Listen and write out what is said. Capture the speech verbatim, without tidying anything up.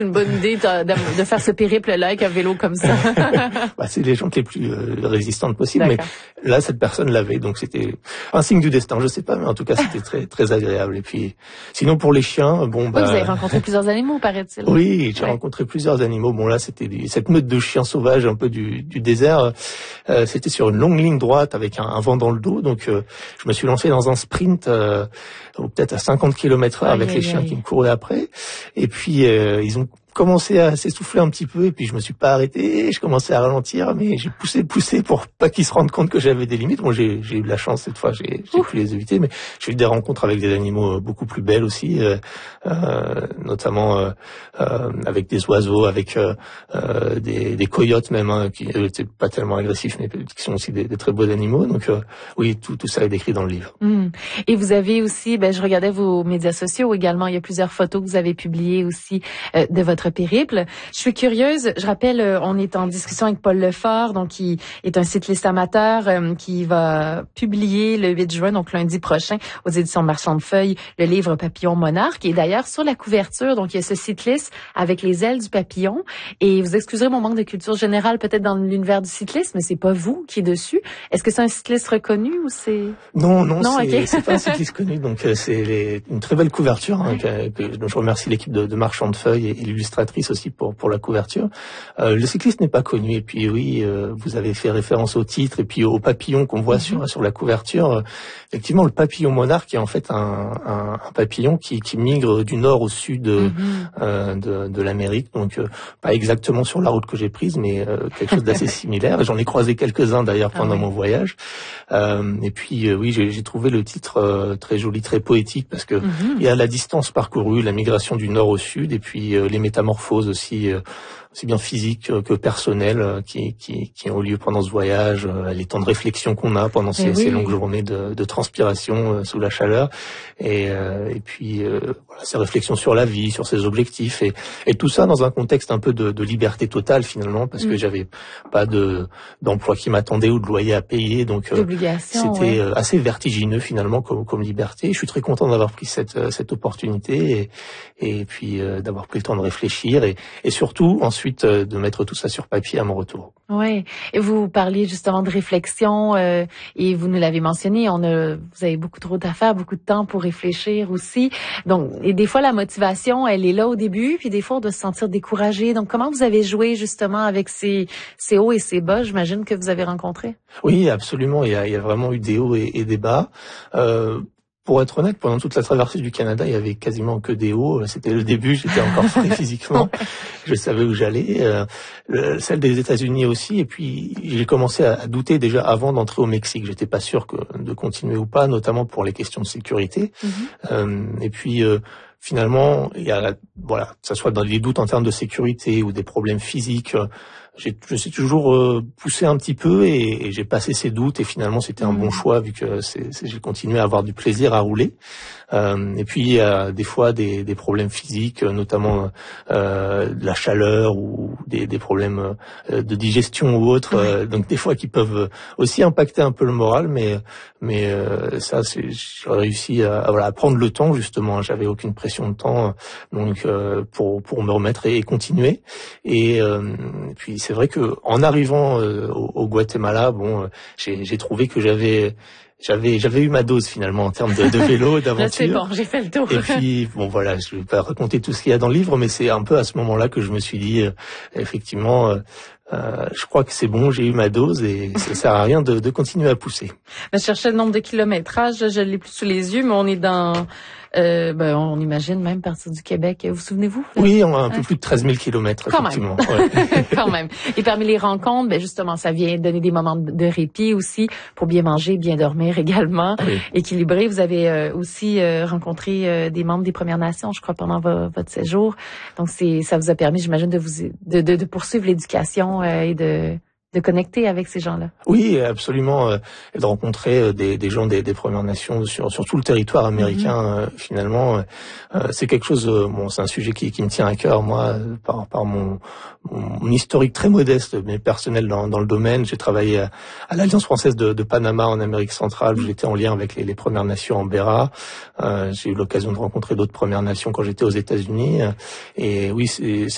Une bonne idée de, de, de faire ce périple-là avec un vélo comme ça. Bah, c'est les jantes les plus euh, résistantes possibles, mais là, cette personne l'avait, donc c'était un signe du destin, je sais pas, mais en tout cas, c'était très très agréable. Et puis, sinon, pour les chiens, bon, bah... Oui, vous avez rencontré plusieurs animaux, paraît-il. Oui, j'ai ouais. rencontré plusieurs animaux. Bon, là, c'était des, cette meute de chiens sauvages un peu du, du désert. Euh, c'était sur une longue ligne droite avec un, un vent dans le dos, donc euh, je me suis lancé dans un sprint, euh, peut-être à cinquante kilomètres heure avec aïe, les chiens aïe. qui me couraient après. Et puis, euh, ils ont commencé à s'essouffler un petit peu et puis je me suis pas arrêté, je commençais à ralentir, mais j'ai poussé, poussé pour pas qu'ils se rendent compte que j'avais des limites. Bon, j'ai, j'ai eu de la chance cette fois, j'ai, j'ai pu les éviter, mais j'ai eu des rencontres avec des animaux beaucoup plus belles aussi, euh, euh, notamment euh, euh, avec des oiseaux, avec euh, euh, des, des coyotes même, hein, qui étaient pas tellement agressifs, mais qui sont aussi des, des très beaux animaux. Donc euh, oui, tout, tout ça est décrit dans le livre. Mmh. Et vous avez aussi, ben, je regardais vos médias sociaux également, il y a plusieurs photos que vous avez publiées aussi euh, de votre périple. Je suis curieuse, je rappelle, euh, on est en discussion avec Paul Lefort, donc qui est un cycliste amateur euh, qui va publier le huit juin, donc lundi prochain, aux éditions Marchand de Feuilles, le livre Papillon Monarque. Et d'ailleurs, sur la couverture, donc il y a ce cycliste avec les ailes du papillon. Et vous excuserez mon manque de culture générale peut-être dans l'univers du cyclisme, mais c'est pas vous qui est dessus. Est-ce que c'est un cycliste reconnu ou c'est... Non, non, non c'est, okay. c'est pas un cycliste connu, donc euh, c'est les, une très belle couverture, hein, que, que, dont je remercie l'équipe de, de Marchand de Feuilles et, et l'illustratrice aussi pour pour la couverture. Euh, le cycliste n'est pas connu, et puis oui, euh, vous avez fait référence au titre et puis au papillon qu'on voit mm-hmm. sur sur la couverture. Euh, effectivement, le papillon monarque est en fait un, un, un papillon qui, qui migre du nord au sud mm-hmm. euh, de, de l'Amérique, donc euh, pas exactement sur la route que j'ai prise, mais euh, quelque chose d'assez similaire. J'en ai croisé quelques-uns d'ailleurs pendant ah, oui. mon voyage. Euh, et puis euh, oui, j'ai, j'ai trouvé le titre euh, très joli, très poétique, parce que mm-hmm. il y a la distance parcourue, la migration du nord au sud, et puis euh, les métamorphoses aussi, euh, aussi bien physiques que personnelles, euh, qui, qui, qui ont lieu pendant ce voyage, euh, les temps de réflexion qu'on a pendant ces, oui. ces longues journées de, de transpiration euh, sous la chaleur, et, euh, et puis euh, voilà, ces réflexions sur la vie, sur ses objectifs, et, et tout ça dans un contexte un peu de, de liberté totale finalement, parce mm. que j'avais pas de d'emploi qui m'attendait ou de loyer à payer, donc euh, c'était ouais. assez vertigineux finalement comme, comme liberté. Je suis très content d'avoir pris cette, cette opportunité et, et puis euh, d'avoir pris le temps de réfléchir et, et surtout ensuite euh, de mettre tout ça sur papier à mon retour. Oui, et vous parliez justement de réflexion euh, et vous nous l'avez mentionné, on a, vous avez beaucoup trop d'affaires, beaucoup de temps pour réfléchir aussi. Donc, et des fois la motivation, elle est là au début, puis des fois on doit se sentir découragé. Donc, comment vous avez joué justement avec ces, ces hauts et ces bas, j'imagine que vous avez rencontrés? Oui, absolument. Il y a, il y a vraiment eu des hauts et, et des bas. Euh, Pour être honnête, pendant toute la traversée du Canada, il y avait quasiment que des hauts. C'était le début, j'étais encore frais physiquement. Je savais où j'allais. Euh, le, celle des États-Unis aussi. Et puis, j'ai commencé à, à douter déjà avant d'entrer au Mexique. J'étais pas sûr que, de continuer ou pas, notamment pour les questions de sécurité. Mm-hmm. Euh, et puis, euh, finalement, il y a, voilà, que ça soit dans les doutes en termes de sécurité ou des problèmes physiques. J'ai, je suis toujours euh, poussé un petit peu et, et j'ai passé ces doutes et finalement c'était un mmh. bon choix vu que c'est, c'est, j'ai continué à avoir du plaisir à rouler. Euh, et puis il y a des fois des, des problèmes physiques, notamment euh, de la chaleur ou des, des problèmes euh, de digestion ou autres. Euh, donc des fois qui peuvent aussi impacter un peu le moral, mais mais euh, ça c'est, j'ai réussi à, à, voilà, à prendre le temps justement. J'avais aucune pression de temps donc euh, pour pour me remettre et, et continuer. Et, euh, et puis c'est vrai que en arrivant euh, au, au Guatemala, bon, euh, j'ai, j'ai trouvé que j'avais J'avais j'avais eu ma dose finalement en termes de, de vélo, d'aventure. Là, c'est bon, j'ai fait le tour. Et puis bon voilà, je vais pas raconter tout ce qu'il y a dans le livre, mais c'est un peu à ce moment-là que je me suis dit euh, effectivement, euh, euh, je crois que c'est bon, j'ai eu ma dose et ça sert à rien de, de continuer à pousser. Je cherchais le nombre de kilométrages, je l'ai plus sous les yeux, mais on est dans Euh, ben, on imagine même partir du Québec. Vous souvenez-vous? Oui, on a un peu plus de treize mille kilomètres, effectivement. Même. Ouais. Quand même. Et parmi les rencontres, ben, justement, ça vient donner des moments de répit aussi pour bien manger, bien dormir également, oui. Équilibré. Vous avez euh, aussi euh, rencontré euh, des membres des Premières Nations, je crois, pendant vo- votre séjour. Donc, c'est, ça vous a permis, j'imagine, de vous, de, de, de poursuivre l'éducation euh, et de, de connecter avec ces gens-là. Oui, absolument, euh, et de rencontrer euh, des, des gens des, des Premières Nations sur, sur tout le territoire américain. Mm-hmm. Euh, finalement, euh, c'est quelque chose. Euh, bon, c'est un sujet qui, qui me tient à cœur, moi, par, par mon, mon, mon historique très modeste, mais personnel dans, dans le domaine. J'ai travaillé à, à l'Alliance française de, de Panama en Amérique centrale, où j'étais en lien avec les, les Premières Nations en Béra. Euh, j'ai eu l'occasion de rencontrer d'autres Premières Nations quand j'étais aux États-Unis. Et oui, c'est